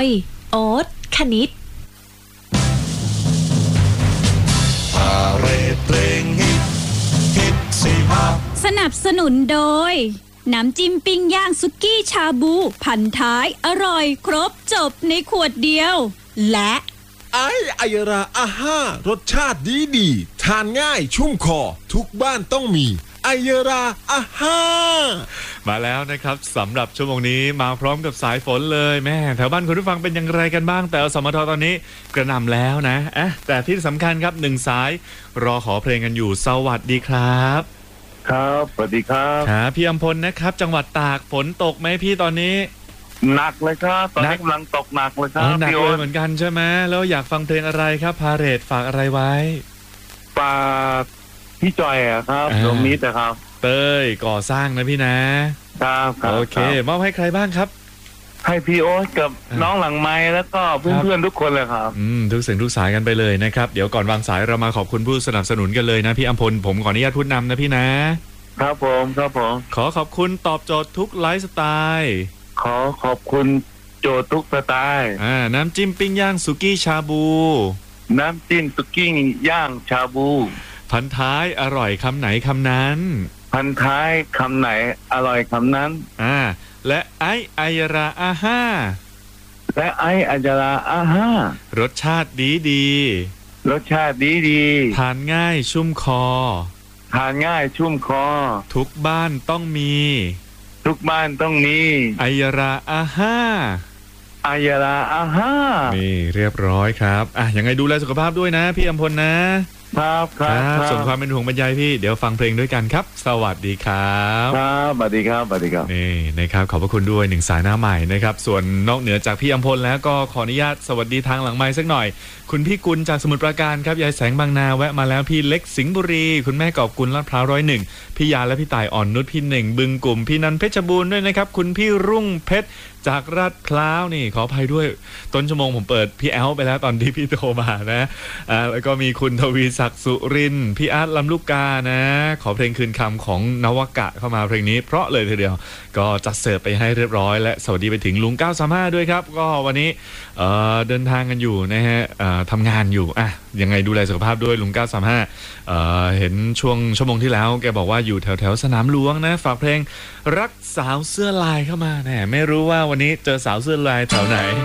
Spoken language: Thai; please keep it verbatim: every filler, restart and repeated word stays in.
โอ๊ตคณิตพาเรดเพลงฮิตฮิตสิบห้าสนับสนุนโดยน้ำจิ้มปิ้งย่างสุกี้ชาบูพันท้ายอร่อยครบจบในขวดเดียวและไอไอราอาห้ารสชาติดีดีทานง่ายชุ่มคอทุกบ้านต้องมีไอราอาห้ามาแล้วนะครับสำหรับชั่วโมงนี้มาพร้อมกับสายฝนเลยแม่แถวบ้านคุณผู้ฟังเป็นอย่างไรกันบ้างแต่อสมทตอนนี้กระหน่ำแล้วนะอ่ะแต่ที่สำคัญครับหนึ่งสายรอขอเพลงกันอยู่สวัสดีครับครับสวัสดีครับครับพี่อำพลนะครับจังหวัดตากฝนตกไหมพี่ตอนนี้หนักเลยครับตอนนี้กำลังตกหนักเลยครับหนักเลยเหมือนกันใช่ไหมแล้วอยากฟังเพลงอะไรครับพาเรดฝากอะไรไว้ฝากพี่จอยอะครับตรงนี้แต่ครับเต้ยก่อสร้างนะพี่นะครับโอเคมอบให้ใครบ้างครับให้พี่โอ๊ตกับน้องหลังไม้แล้วก็เพื่อนๆทุกคนเลยครับอืมทุกเสียงทุกสายกันไปเลยนะครับเดี๋ยวก่อนวางสายเรามาขอบคุณผู้สนับสนุนกันเลยนะพี่อำพลผมขออนุญาตพูดนำนะพี่นะครับผมครับผมขอขอบคุณตอบโจทย์ทุกไลฟ์สไตล์ขอขอบคุณโจทย์ทุกสไตล์อ่าน้ำจิ้มปิ้งย่างสุกี้ชาบูน้ำจิ้มสุกี้ย่างชาบูพันท้ายอร่อยคำไหนคำนั้นพันท้ายคำไหนอร่อยคำนั้นอ่าและไอไอราอาห้าและไอไอราอาห้ารสชาติดีดีรสชาติดีดีทานง่ายชุ่มคอทานง่ายชุ่มคอทุกบ้านต้องมีทุกบ้านต้องมีไอราอาห้าไอราอาห้านี่เรียบร้อยครับอ่ะยังไงดูแลสุขภาพด้วยนะพี่อำพลนะครับครับส่งความเป็นห่วงบรรยายพี่เดี๋ยวฟังเพลงด้วยกันครับสวัสดีครับครับสวัสดีครับสวัสดีครับนี่นะครับขอบพระคุณด้วยหนึ่งสายหน้าใหม่นะครับส่วนนอกเหนือจากพี่อำพลแล้วก็ขออนุญาตสวัสดีทางหลังไมค์สักหน่อยคุณพี่กุลจากสมุทรปราการครับยายแสงบางนาแวะมาแล้วพี่เล็กสิงห์บุรีคุณแม่กอบกุลลาดพร้าวร้อยหนึ่งพี่ยาและพี่ต่ายอ่อนนุชพี่หนึ่งบึงกลุ่มพี่นันเพชรบูรณ์ด้วยนะครับคุณพี่รุ่งเพชรจากลาดพร้าวนี่ขออภัยด้วยต้นชั่วโมงผมเปิดพี่แอลไปแล้วตอนที่พี่โทรมานะอ่าแล้วก็มีคุณทวีศักดิ์สุรินทร์พี่อาร์ตลำลูกกานะขอเพลงคืนคำของนวกะเข้ามาเพลงนี้เพราะเลยทีเดียวก็จัดเสิร์ฟไปให้เรียบร้อยและสวัสดีไปถึงลุงเก้าสามห้าด้วยครับก็วันนี้เอ่อเดินทางกันอยู่นะฮะเอ่อทำงานอยู่อ่ะยังไงดูแลสุขภาพด้วยลุงเก้าสามห้าเอ่อเห็นช่วงชั่วโมงที่แล้วแกบอกว่าอยู่แถวแถวสนามหลวงนะฝากเพลงรักสาวเสื้อลายเข้ามาแหมไม่รู้ว่าวันนี้เจอสาวเสื้อลายแถวไหน